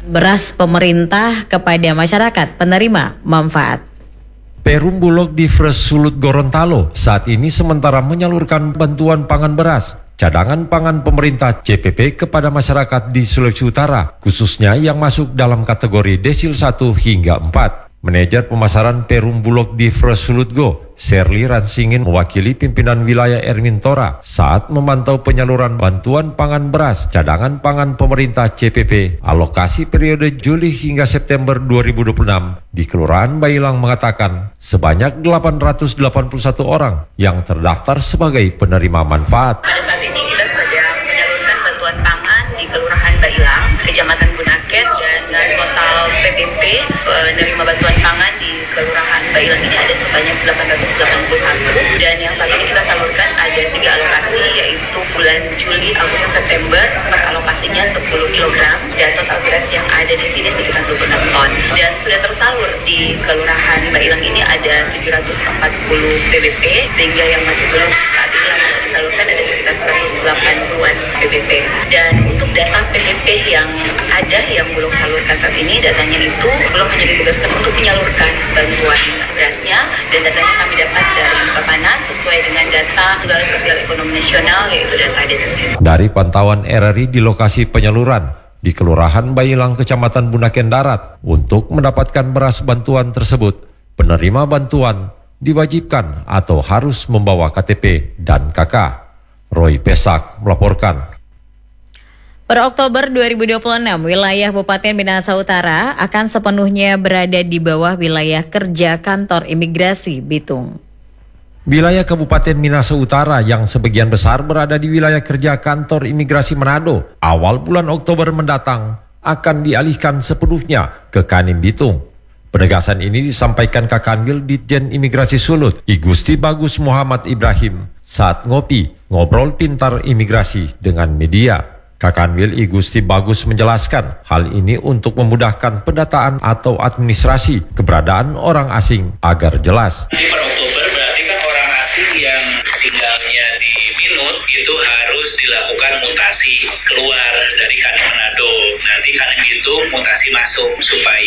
beras pemerintah kepada masyarakat penerima manfaat. Perum Bulog di Sulut Gorontalo saat ini sementara menyalurkan bantuan pangan beras cadangan pangan pemerintah CPP kepada masyarakat di Sulawesi Utara, khususnya yang masuk dalam kategori desil 1 hingga 4. Manajer pemasaran Perum Bulog di Sulutgo, Sherly Ransingin mewakili pimpinan wilayah Ermintora saat memantau penyaluran bantuan pangan beras cadangan pangan pemerintah CPP alokasi periode Juli hingga September 2026 di Kelurahan Bailang mengatakan sebanyak 881 orang yang terdaftar sebagai penerima manfaat. Pada saat ini kita sedang menyalurkan bantuan pangan di Kelurahan Bailang, Kecamatan Bunaken, dan total PPP penerima bantuan pangan di Kelurahan Bailang ini ada sebanyak 881, dan yang saat ini kita salurkan ada 3 alokasi, yaitu bulan Juli, Agustus, September. Per alokasinya 10 kg dan total beras yang ada di sini sekitar 26 ton, dan sudah tersalur di Kelurahan Bailang ini ada 740 PPP, sehingga yang masih belum saat ini yang masih disalurkan ada sekitar 180-an PPP. Dan untuk data PPP yang ada yang belum salurkan saat ini, datanya itu belum hanya ditugaskan untuk menyalurkan bantuan berasnya, dan datanya kami dapat dari Bapanas sesuai dengan data Tunggal Sosial Ekonomi Nasional, yaitu data DTC. Dari pantauan RRI di lokasi penyaluran di Kelurahan Bailang, Kecamatan Bunaken Darat, untuk mendapatkan beras bantuan tersebut, penerima bantuan diwajibkan atau harus membawa KTP dan KK. Roy Pesak melaporkan. Per Oktober 2026, wilayah Bupaten Minahasa Utara akan sepenuhnya berada di bawah wilayah kerja kantor imigrasi Bitung. Wilayah Kabupaten Minahasa Utara yang sebagian besar berada di wilayah kerja kantor imigrasi Manado, awal bulan Oktober mendatang akan dialihkan sepenuhnya ke Kanim Bitung. Penegasan ini disampaikan Kakanwil Ditjen Imigrasi Sulut, I Gusti Bagus Muhammad Ibrahim, saat ngobrol pintar imigrasi dengan media. Kakanwil I Gusti Bagus menjelaskan hal ini untuk memudahkan pendataan atau administrasi keberadaan orang asing agar jelas. Per Oktober berarti kan orang asing yang tinggalnya di Minut itu harus dilakukan mutasi keluar dari Kanim Manado. Nanti Kanim itu mutasi masuk supaya